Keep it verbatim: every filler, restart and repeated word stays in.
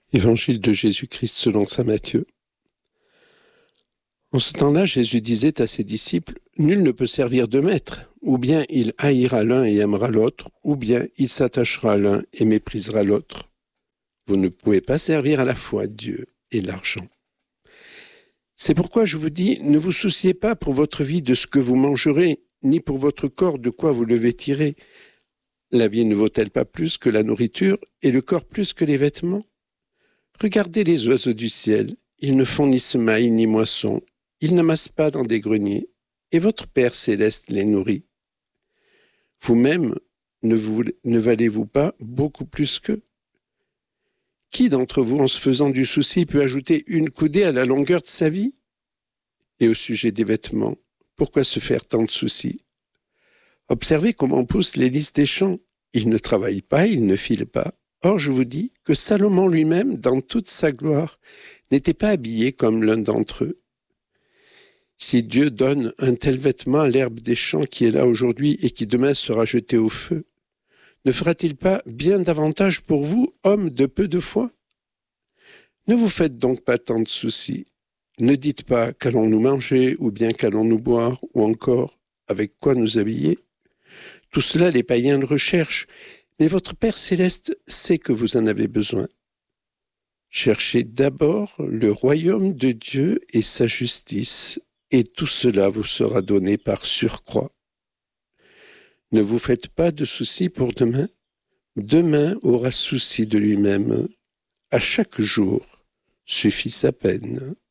Évangile de Jésus-Christ selon saint Matthieu. En ce temps-là, Jésus disait à ses disciples, « Nul ne peut servir deux maîtres, ou bien il haïra l'un et aimera l'autre, ou bien il s'attachera à l'un et méprisera l'autre. Vous ne pouvez pas servir à la fois Dieu et l'argent. C'est pourquoi je vous dis, ne vous souciez pas pour votre vie de ce que vous mangerez, ni pour votre corps de quoi vous le vêtirez. La vie ne vaut-elle pas plus que la nourriture, et le corps plus que les vêtements ? Regardez les oiseaux du ciel, ils ne font ni semaille ni moisson, ils n'amassent pas dans des greniers, et votre Père céleste les nourrit. Vous-même, ne, vous, ne valez-vous pas beaucoup plus qu'eux ? Qui d'entre vous, en se faisant du souci, peut ajouter une coudée à la longueur de sa vie ? Et au sujet des vêtements, pourquoi se faire tant de soucis ? Observez comment poussent les lys des champs. Ils ne travaillent pas, ils ne filent pas. Or, je vous dis que Salomon lui-même, dans toute sa gloire, n'était pas habillé comme l'un d'entre eux. Si Dieu donne un tel vêtement à l'herbe des champs qui est là aujourd'hui et qui demain sera jeté au feu, ne fera-t-il pas bien davantage pour vous, hommes de peu de foi ? Ne vous faites donc pas tant de soucis. Ne dites pas qu'allons-nous manger, ou bien qu'allons-nous boire, ou encore avec quoi nous habiller. Tout cela, les païens le recherchent, mais votre Père céleste sait que vous en avez besoin. Cherchez d'abord le royaume de Dieu et sa justice, et tout cela vous sera donné par surcroît. Ne vous faites pas de soucis pour demain. Demain aura souci de lui-même. À chaque jour suffit sa peine.